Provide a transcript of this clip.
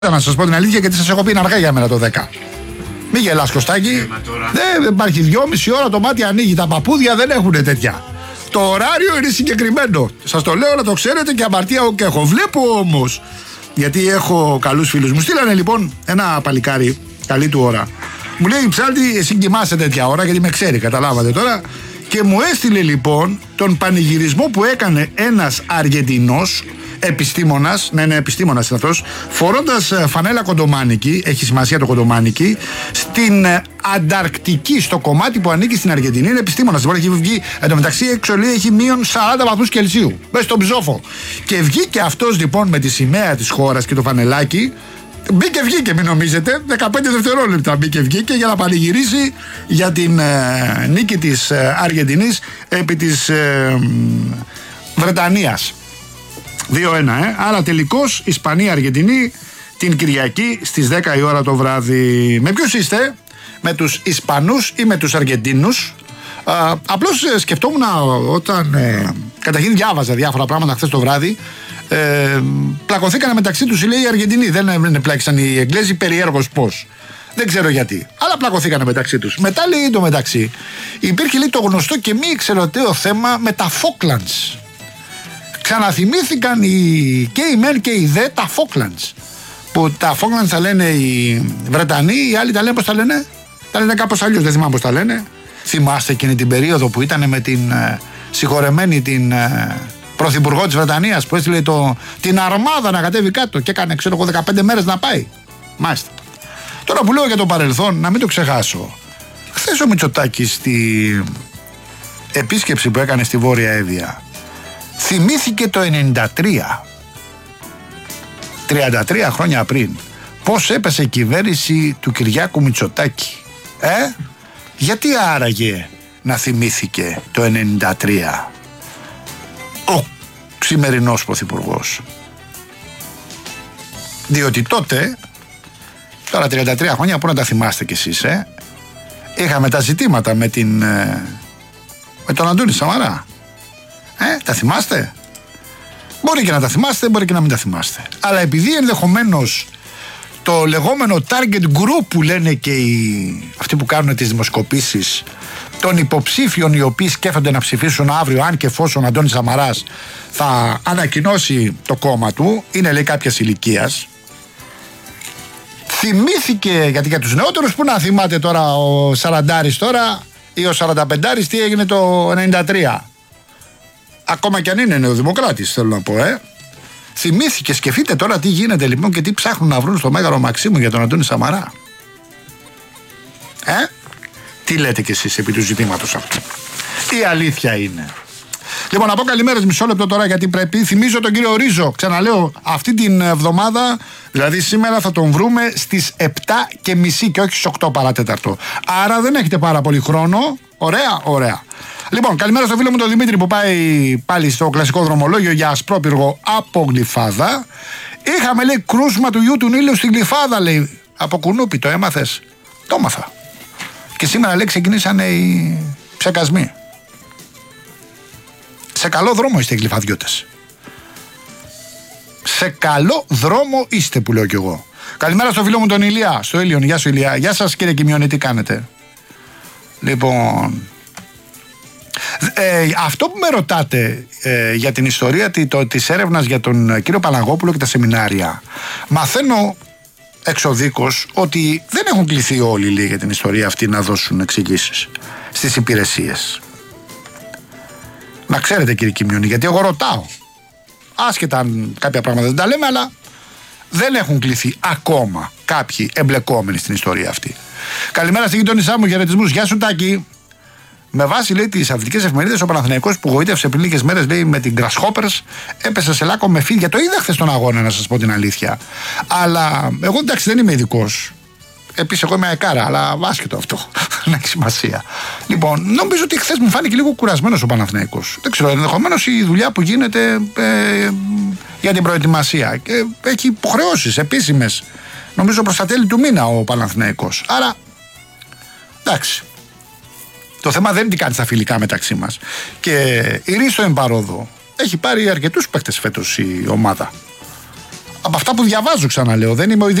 Να σας πω την αλήθεια, γιατί σας έχω πει είναι αργά για μένα το 10. Μην γελάς, Κωστάκη. Δεν υπάρχει 2,5 ώρα το μάτι ανοίγει. Τα παππούδια δεν έχουν τέτοια. Το ωράριο είναι συγκεκριμένο. Σας το λέω να το ξέρετε και αμαρτία και έχω. Βλέπω όμως, γιατί έχω καλούς φίλους. Μου στείλανε λοιπόν ένα παλικάρι, καλή του ώρα. Μου λέει Ψάλτη, εσύ κοιμάσαι τέτοια ώρα, γιατί με ξέρει, καταλάβατε τώρα. Και μου έστειλε λοιπόν τον πανηγυρισμό που έκανε ένας Αργεντινός επιστήμονας, ναι, επιστήμονας είναι αυτός, φορώντας φανέλα κοντομάνικη, έχει σημασία το κοντομάνικη, στην Ανταρκτική, στο κομμάτι που ανήκει στην Αργεντινή. Είναι επιστήμονας. Λοιπόν, έχει βγει, εντωμεταξύ έξω λέει έχει μείον 40 βαθμούς Κελσίου, μέσα στον ψόφο. Και βγήκε αυτός λοιπόν με τη σημαία της χώρας και το φανελάκι. Βγήκε, μην νομίζετε. 15 δευτερόλεπτα βγήκε για να πανηγυρίσει για την νίκη της Αργεντινής επί της Βρετανίας. 2-1, Άρα τελικώς Ισπανία-Αργεντινή την Κυριακή στις 10 η ώρα το βράδυ. Με ποιους είστε? Με τους Ισπανούς ή με τους Αργεντίνους? Απλώς σκεφτόμουν όταν καταρχήν διάβαζα διάφορα πράγματα χθες το βράδυ. Πλακωθήκανε μεταξύ τους, λέει, οι Αργεντινοί. Δεν πλάκησαν οι Εγγλέζοι, περιέργως πώς. Δεν ξέρω γιατί. Αλλά πλακωθήκανε μεταξύ τους. Μετά, λέει, το μεταξύ υπήρχε, λέει, το γνωστό και μη εξαιρεταίο θέμα με τα Falklands. Ξαναθυμήθηκαν και οι μεν και οι δε τα Falklands. Που τα Falklands τα λένε οι Βρετανοί, οι άλλοι τα λένε πώς τα λένε? Τα λένε κάπως αλλιώς, δεν θυμάμαι πώς τα λένε. Θυμάστε εκείνη την περίοδο που ήταν με την συγχωρεμένη την πρωθυπουργό της Βρετανίας που έστειλε την αρμάδα να κατέβει κάτω και έκανε, ξέρω εγώ, 15 μέρες να πάει. Μάλιστα. Τώρα που λέω για το παρελθόν, να μην το ξεχάσω. Χθες ο Μητσοτάκης στη επίσκεψη που έκανε στη Βόρεια Εύβοια θυμήθηκε το 93, 33 χρόνια πριν, πώς έπεσε η κυβέρνηση του Κυριάκου Μητσοτάκη. Γιατί άραγε να θυμήθηκε το 93 ο σημερινός πρωθυπουργός? Διότι τότε, τώρα 33 χρόνια, πού να τα θυμάστε κι εσείς, είχαμε τα ζητήματα με τον Αντώνη Σαμαρά. Τα θυμάστε? Μπορεί και να τα θυμάστε, μπορεί και να μην τα θυμάστε. Αλλά επειδή ενδεχομένως το λεγόμενο target group που λένε και αυτοί που κάνουν τις δημοσκοπήσεις των υποψήφιων οι οποίοι σκέφτονται να ψηφίσουν αύριο, αν και εφόσον ο Αντώνης Σαμαράς θα ανακοινώσει το κόμμα του, είναι, λέει, κάποιας ηλικίας. Θυμήθηκε, γιατί για τους νεότερους που να θυμάται τώρα ο 40άρης τώρα ή ο 45άρης τι έγινε το 93. Ακόμα κι αν είναι νεοδημοκράτης, θέλω να πω, Θυμήθηκε, σκεφτείτε τώρα τι γίνεται λοιπόν και τι ψάχνουν να βρουν στο Μέγαρο Μαξίμου για τον Αντώνη Σαμαρά. Τι λέτε κι εσείς επί του ζητήματος αυτού? Η αλήθεια είναι. Λοιπόν, να πω καλημέρες, μισό λεπτό τώρα, γιατί πρέπει. Θυμίζω τον κύριο Ρίζο, ξαναλέω, αυτή την εβδομάδα, δηλαδή σήμερα θα τον βρούμε στις 7:30 και όχι στις 8 παράτεταρτο. Άρα δεν έχετε πάρα πολύ χρόνο. Ωραία. Λοιπόν, καλημέρα στο φίλο μου τον Δημήτρη που πάει πάλι στο κλασικό δρομολόγιο για ασπρόπυργο από Γλυφάδα. Είχαμε, λέει, κρούσμα του γιου του Νείλου στην Γλυφάδα, λέει. Από κουνούπι, το έμαθες? Το έμαθα. Και σήμερα, λέει, ξεκινήσανε οι ψεκασμοί. Σε καλό δρόμο είστε οι Γλυφαδιώτες. Σε καλό δρόμο είστε, που λέω κι εγώ. Καλημέρα στο φίλο μου τον Ηλία, στο Ήλιον. Γεια σου, Ηλία. Γεια σας, κύριε Κιμιώνη, τι κάνετε? Λοιπόν, αυτό που με ρωτάτε για την ιστορία της έρευνας για τον κύριο Παλαγόπουλο και τα σεμινάρια, μαθαίνω εξοδίκως ότι δεν έχουν κληθεί όλοι, λέει, για την ιστορία αυτή να δώσουν εξηγήσεις στις υπηρεσίες. Να ξέρετε, κύριε Κιμιώνη, γιατί εγώ ρωτάω, άσχετα αν κάποια πράγματα δεν τα λέμε, αλλά δεν έχουν κληθεί ακόμα κάποιοι εμπλεκόμενοι στην ιστορία αυτή. Καλημέρα στη γειτόνισά μου, χαιρετισμούς. Γεια σου, Τάκη. Με βάση, λέει, τις αθλητικές εφημερίδες, ο Παναθηναϊκός που γοήτευσε πριν λίγες μέρες, λέει, με την Grasshoppers, έπεσε σε λάκκο με φίδια. Το είδα χθες στον αγώνα, να σας πω την αλήθεια. Αλλά εγώ, εντάξει, δεν είμαι ειδικός. Επίσης, εγώ είμαι αεκάρα, αλλά άσχετο αυτό. Δεν έχει σημασία. Λοιπόν, νομίζω ότι χθες μου φάνηκε λίγο κουρασμένος ο Παναθηναϊκός. Δεν ξέρω, ενδεχομένως η δουλειά που γίνεται για την προετοιμασία. Έχει υποχρεώσεις επίσημες. Νομίζω προς τα τέλη του μήνα ο Παναθηναϊκός. Άρα, εντάξει. Το θέμα δεν είναι τι κάνει στα φιλικά μεταξύ μας. Και η Ρίστο Εμπαρόδο έχει πάρει αρκετούς παίκτες φέτος η ομάδα. Από αυτά που διαβάζω, ξαναλέω. Δεν είμαι ο